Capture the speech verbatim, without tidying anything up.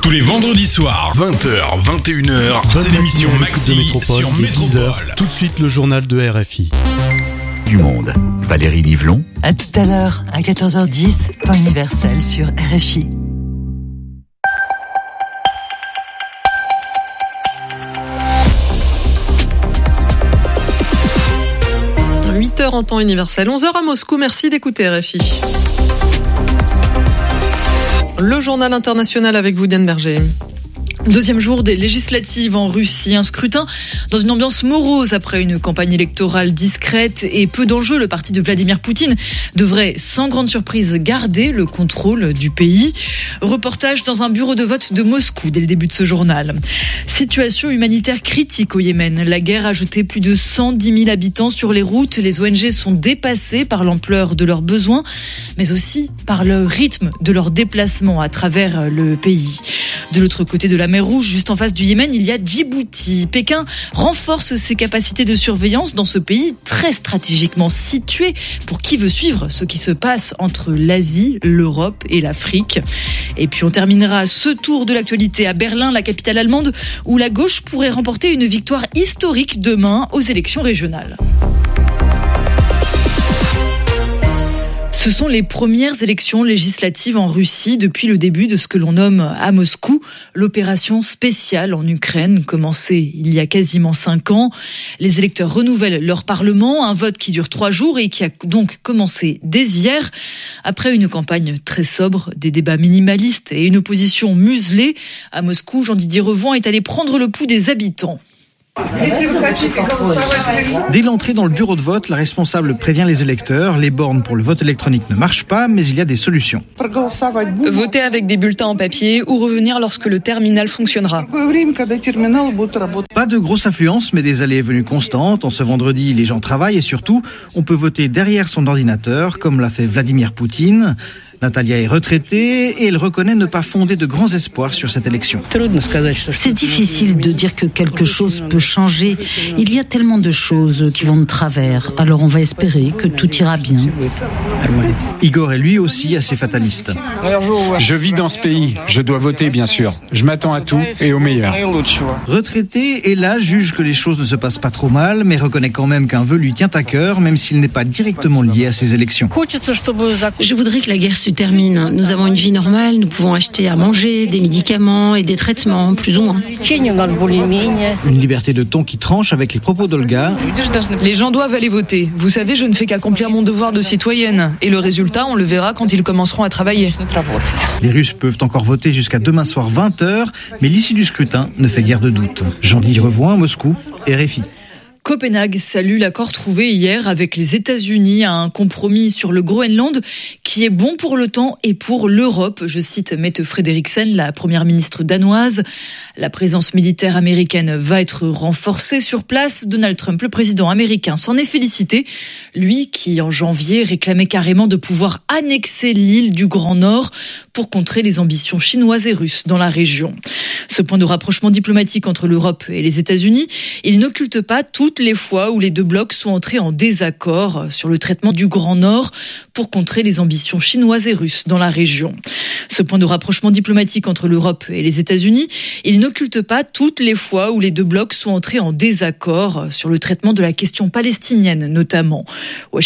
Tous les vendredis soirs, vingt heures, vingt et une heures, c'est l'émission Maxi de Métropole, sur il est dix heures. Métropole. Tout de suite, le journal de R F I. Du monde. Valérie Livlon. À tout à l'heure, à quatorze heures dix, temps universel sur R F I. huit heures en temps universel, onze heures à Moscou. Merci d'écouter R F I. Le journal international avec vous, Diane Berger. Deuxième jour des législatives en Russie, un scrutin dans une ambiance morose après une campagne électorale discrète et peu d'enjeux. Le parti de Vladimir Poutine devrait sans grande surprise garder le contrôle du pays. Reportage dans un bureau de vote de Moscou dès le début de ce journal. Situation humanitaire critique au Yémen. La guerre a jeté plus de cent dix mille habitants sur les routes. Les O N G sont dépassés par l'ampleur de leurs besoins, mais aussi par le rythme de leurs déplacements à travers le pays. De l'autre côté de la mer Rouge, juste en face du Yémen, il y a Djibouti. Pékin renforce ses capacités de surveillance dans ce pays très stratégiquement situé pour qui veut suivre ce qui se passe entre l'Asie, l'Europe et l'Afrique. Et puis on terminera ce tour de l'actualité à Berlin, la capitale allemande, où la gauche pourrait remporter une victoire historique demain aux élections régionales. Ce sont les premières élections législatives en Russie depuis le début de ce que l'on nomme à Moscou l'opération spéciale en Ukraine, commencée il y a quasiment cinq ans. Les électeurs renouvellent leur parlement, un vote qui dure trois jours et qui a donc commencé dès hier. Après une campagne très sobre, des débats minimalistes et une opposition muselée, à Moscou, Jean-Didier Revoin est allé prendre le pouls des habitants. Dès l'entrée dans le bureau de vote, la responsable prévient les électeurs. Les bornes pour le vote électronique ne marchent pas, mais il y a des solutions. Voter avec des bulletins en papier ou revenir lorsque le terminal fonctionnera. Pas de grosse affluence, mais des allées et venues constantes. En ce vendredi, les gens travaillent et surtout, on peut voter derrière son ordinateur, comme l'a fait Vladimir Poutine. Natalia est retraitée et elle reconnaît ne pas fonder de grands espoirs sur cette élection. C'est difficile de dire que quelque chose peut changer. Il y a tellement de choses qui vont de travers. Alors on va espérer que tout ira bien. Igor est lui aussi assez fataliste. Je vis dans ce pays, je dois voter bien sûr. Je m'attends à tout et au meilleur. Retraité, et là juge que les choses ne se passent pas trop mal, mais reconnaît quand même qu'un vœu lui tient à cœur, même s'il n'est pas directement lié à ces élections. Je voudrais que la guerre se termine. Nous avons une vie normale, nous pouvons acheter à manger, des médicaments et des traitements, plus ou moins. Une liberté de ton qui tranche avec les propos d'Olga. Les gens doivent aller voter. Vous savez, je ne fais qu'accomplir mon devoir de citoyenne. Et le résultat, on le verra quand ils commenceront à travailler. Les Russes peuvent encore voter jusqu'à demain soir vingt heures, mais l'issue du scrutin ne fait guère de doute. Jean-Didier Revoin, Moscou, R F I. Copenhague salue l'accord trouvé hier avec les États-Unis à un compromis sur le Groenland qui est bon pour l'OTAN et pour l'Europe. Je cite Mette Frederiksen, la première ministre danoise. La présence militaire américaine va être renforcée sur place. Donald Trump, le président américain, s'en est félicité. Lui qui, en janvier, réclamait carrément de pouvoir annexer l'île du Grand Nord pour contrer les ambitions chinoises et russes dans la région. Ce point de rapprochement diplomatique entre l'Europe et les États-Unis, il n'occulte pas toutes les fois où les deux blocs sont entrés en désaccord sur le traitement du Grand Nord pour contrer les ambitions chinoises et russes dans la région. Ce point de rapprochement diplomatique entre l'Europe et les États-Unis, il n'occulte pas toutes les fois où les deux blocs sont entrés en désaccord sur le traitement de la question palestinienne notamment.